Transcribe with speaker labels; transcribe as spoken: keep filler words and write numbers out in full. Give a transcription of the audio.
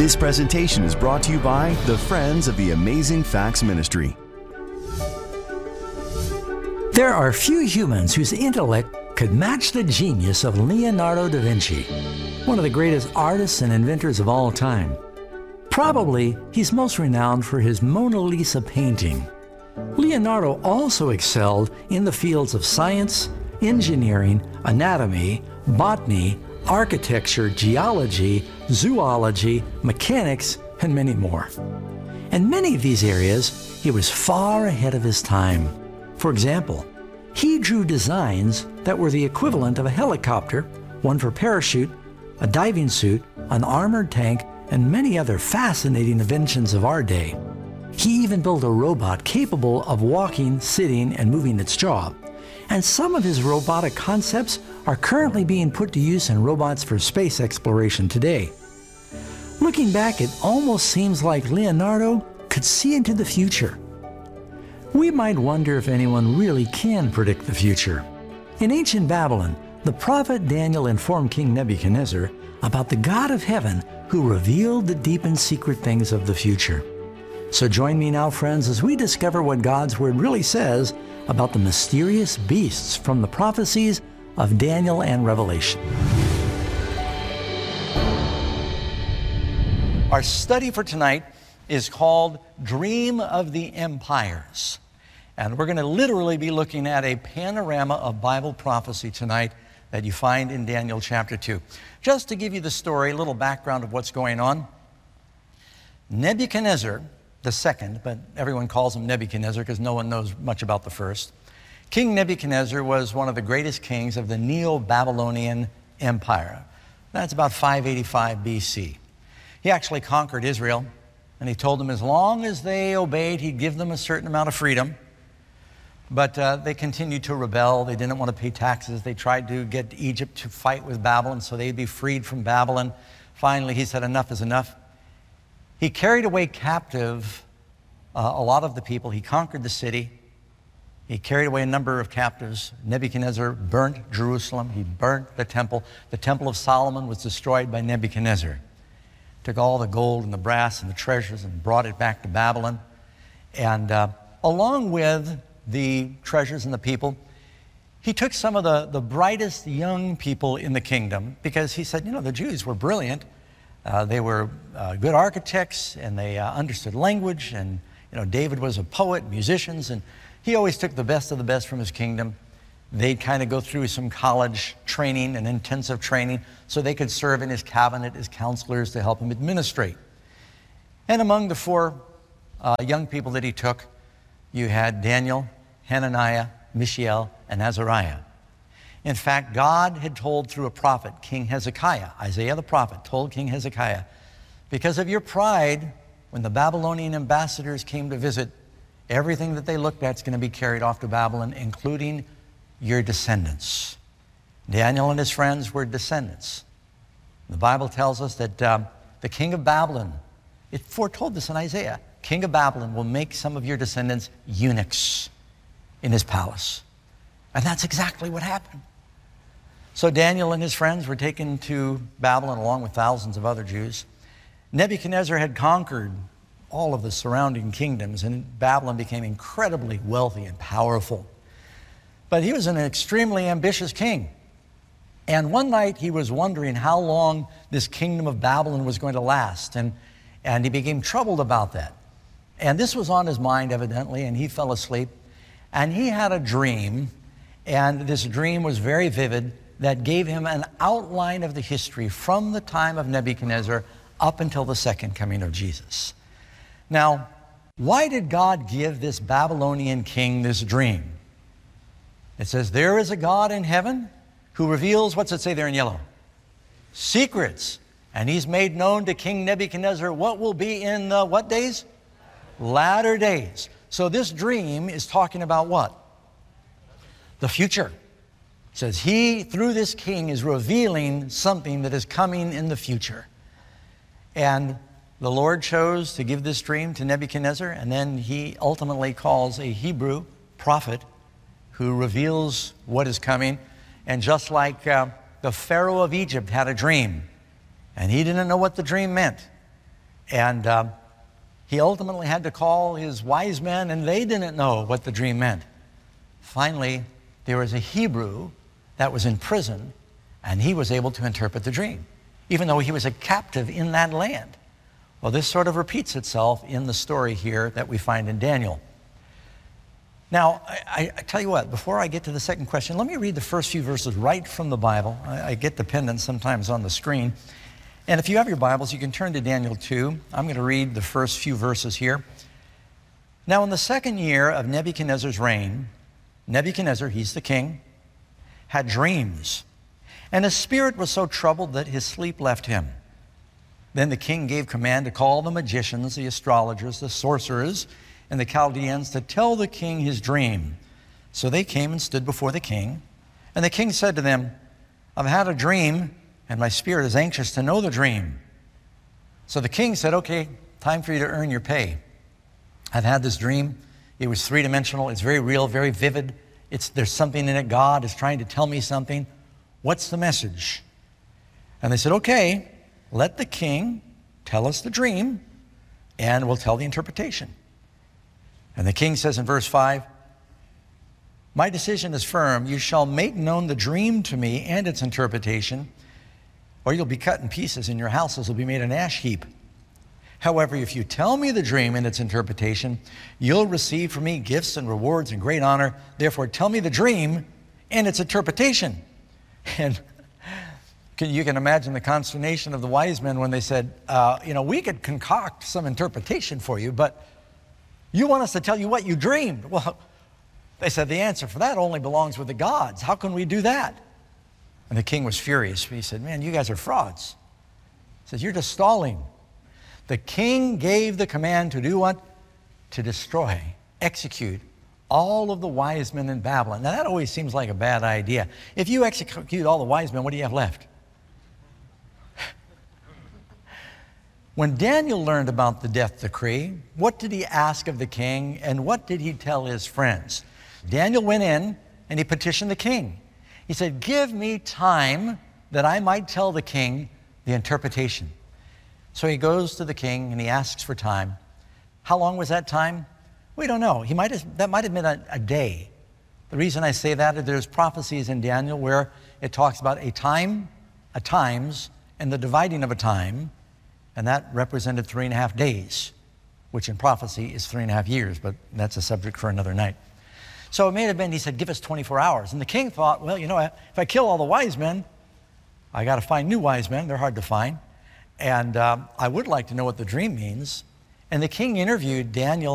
Speaker 1: This presentation is brought to you by the Friends of the Amazing Facts Ministry.
Speaker 2: There are few humans whose intellect could match the genius of Leonardo da Vinci, one of the greatest artists and inventors of all time. Probably, he's most renowned for his Mona Lisa painting. Leonardo also excelled in the fields of science, engineering, anatomy, botany, architecture, geology, zoology, mechanics, and many more. In many of these areas, he was far ahead of his time. For example, he drew designs that were the equivalent of a helicopter, one for parachute, a diving suit, an armored tank, and many other fascinating inventions of our day. He even built a robot capable of walking, sitting, and moving its jaw. And some of his robotic concepts are currently being put to use in robots for space exploration today. Looking back, it almost seems like Leonardo could see into the future. We might wonder if anyone really can predict the future. In ancient Babylon, the prophet Daniel informed King Nebuchadnezzar about the God of heaven who revealed the deep and secret things of the future. So join me now, friends, as we discover what God's Word really says about the mysterious beasts from the prophecies of Daniel and Revelation.
Speaker 3: Our study for tonight is called Dream of the Empires. And we're going to literally be looking at a panorama of Bible prophecy tonight that you find in Daniel chapter two. Just to give you the story, a little background of what's going on. Nebuchadnezzar the second, but everyone calls him Nebuchadnezzar because no one knows much about the first. King Nebuchadnezzar was one of the greatest kings of the Neo-Babylonian Empire. That's about five eighty-five B C. He actually conquered Israel, and he told them as long as they obeyed, he'd give them a certain amount of freedom. But uh, they continued to rebel. They didn't want to pay taxes. They tried to get Egypt to fight with Babylon so they'd be freed from Babylon. Finally, he said enough is enough. He carried away captive uh, a lot of the people. He conquered the city. He carried away a number of captives. Nebuchadnezzar burnt Jerusalem. He burnt the temple. The temple of Solomon was destroyed by Nebuchadnezzar. Took all the gold and the brass and the treasures and brought it back to Babylon. And uh, along with the treasures and the people, he took some of the, the brightest young people in the kingdom because he said, you know, the Jews were brilliant. Uh, they were uh, good architects, and they uh, understood language, and you know, David was a poet, musicians, and he always took the best of the best from his kingdom. They'd kind of go through some college training and intensive training so they could serve in his cabinet as counselors to help him administrate. And among the four uh, young people that he took, you had Daniel, Hananiah, Mishael, and Azariah. In fact, God had told through a prophet, King Hezekiah, Isaiah the prophet, told King Hezekiah, because of your pride, when the Babylonian ambassadors came to visit, everything that they looked at is going to be carried off to Babylon, including your descendants. Daniel and his friends were descendants. The Bible tells us that um, the king of Babylon, it foretold this in Isaiah, king of Babylon will make some of your descendants eunuchs in his palace. And that's exactly what happened. So Daniel and his friends were taken to Babylon along with thousands of other Jews. Nebuchadnezzar had conquered all of the surrounding kingdoms, and Babylon became incredibly wealthy and powerful. But he was an extremely ambitious king. And one night he was wondering how long this kingdom of Babylon was going to last, and, and he became troubled about that. And this was on his mind, evidently, and he fell asleep. And he had a dream, and this dream was very vivid, that gave him an outline of the history from the time of Nebuchadnezzar up until the second coming of Jesus. Now, why did God give this Babylonian king this dream? It says, there is a God in heaven who reveals, what's it say there in yellow? Secrets. And he's made known to King Nebuchadnezzar what will be in the what days? Latter days. So this dream is talking about what? The future. It says he, through this king, is revealing something that is coming in the future. And the Lord chose to give this dream to Nebuchadnezzar, and then he ultimately calls a Hebrew prophet who reveals what is coming. And just like uh, the Pharaoh of Egypt had a dream, and he didn't know what the dream meant. And um, he ultimately had to call his wise men, and they didn't know what the dream meant. Finally, there was a Hebrew that was in prison, and he was able to interpret the dream, even though he was a captive in that land. Well, this sort of repeats itself in the story here that we find in Daniel. Now, I, I tell you what, before I get to the second question, let me read the first few verses right from the Bible. I, I get dependent sometimes on the screen. And if you have your Bibles, you can turn to Daniel two. I'm going to read the first few verses here. Now, in the second year of Nebuchadnezzar's reign, Nebuchadnezzar, he's the king, had dreams, and his spirit was so troubled that his sleep left him. Then the king gave command to call the magicians, the astrologers, the sorcerers, and the Chaldeans to tell the king his dream. So they came and stood before the king. And the king said to them, I've had a dream, and my spirit is anxious to know the dream. So the king said, okay, time for you to earn your pay. I've had this dream. It was three-dimensional. It's very real, very vivid. It's, there's something in it. God is trying to tell me something. What's the message? And they said, okay, let the king tell us the dream, and we'll tell the interpretation. And the king says in verse five, my decision is firm. You shall make known the dream to me and its interpretation, or you'll be cut in pieces, and your houses will be made an ash heap. However, if you tell me the dream and its interpretation, you'll receive from me gifts and rewards and great honor. Therefore, tell me the dream and its interpretation. And you can imagine the consternation of the wise men when they said, uh, you know, we could concoct some interpretation for you, but you want us to tell you what you dreamed. Well, they said the answer for that only belongs with the gods. How can we do that? And the king was furious. He said, man, you guys are frauds. He says, you're just stalling. The king gave the command to do what? To destroy, execute all of the wise men in Babylon. Now that always seems like a bad idea. If you execute all the wise men, what do you have left? When Daniel learned about the death decree, what did he ask of the king, and what did he tell his friends? Daniel went in and he petitioned the king. He said, give me time that I might tell the king the interpretation. So he goes to the king and he asks for time. How long was that time? We don't know. He might have, that might have been a, a day. The reason I say that is there's prophecies in Daniel where it talks about a time, a times, and the dividing of a time, and that represented three and a half days, which in prophecy is three and a half years, but that's a subject for another night. So it may have been, he said, give us twenty-four hours. And the king thought, well, you know, if I kill all the wise men, I got to find new wise men. They're hard to find. And um, I would like to know what the dream means. And the king interviewed Daniel